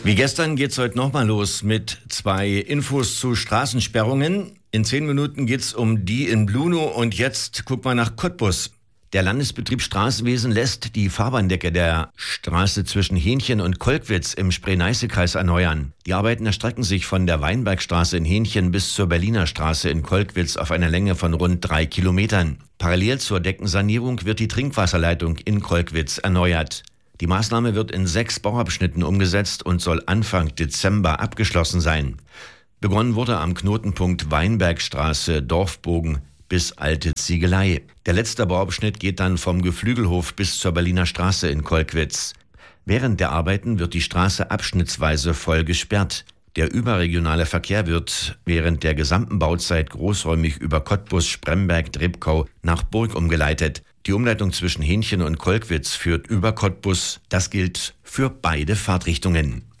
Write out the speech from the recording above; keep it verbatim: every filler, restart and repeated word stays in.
Wie gestern geht's heute nochmal los mit zwei Infos zu Straßensperrungen. In zehn Minuten geht's um die in Bluno und jetzt gucken wir nach Cottbus. Der Landesbetrieb Straßenwesen lässt die Fahrbahndecke der Straße zwischen Hähnchen und Kolkwitz im Spree-Neiße-Kreis erneuern. Die Arbeiten erstrecken sich von der Weinbergstraße in Hähnchen bis zur Berliner Straße in Kolkwitz auf einer Länge von rund drei Kilometern. Parallel zur Deckensanierung wird die Trinkwasserleitung in Kolkwitz erneuert. Die Maßnahme wird in sechs Bauabschnitten umgesetzt und soll Anfang Dezember abgeschlossen sein. Begonnen wurde am Knotenpunkt Weinbergstraße, Dorfbogen bis Alte Ziegelei. Der letzte Bauabschnitt geht dann vom Geflügelhof bis zur Berliner Straße in Kolkwitz. Während der Arbeiten wird die Straße abschnittsweise voll gesperrt. Der überregionale Verkehr wird während der gesamten Bauzeit großräumig über Cottbus, Spremberg, Treptow nach Burg umgeleitet. Die Umleitung zwischen Hähnchen und Kolkwitz führt über Cottbus. Das gilt für beide Fahrtrichtungen.